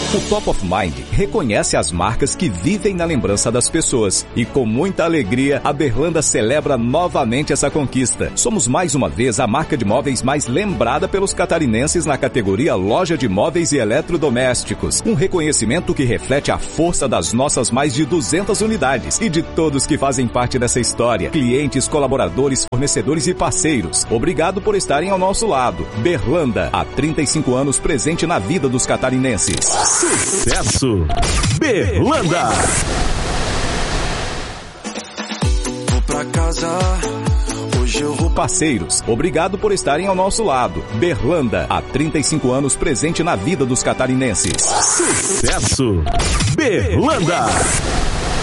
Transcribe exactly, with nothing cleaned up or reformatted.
O Top of Mind reconhece as marcas que vivem na lembrança das pessoas. E com muita alegria, a Berlanda celebra novamente essa conquista. Somos mais uma vez a marca de móveis mais lembrada pelos catarinenses na categoria Loja de Móveis e Eletrodomésticos. Um reconhecimento que reflete a força das nossas mais de duzentas unidades e de todos que fazem parte dessa história. Clientes, colaboradores, fornecedores e parceiros. Obrigado por estarem ao nosso lado. Berlanda, há trinta e cinco anos presente na vida dos catarinenses. Sucesso! Berlanda! Vou pra casa, hoje eu vou. Parceiros, obrigado por estarem ao nosso lado. Berlanda, há trinta e cinco anos presente na vida dos catarinenses. Sucesso! Berlanda!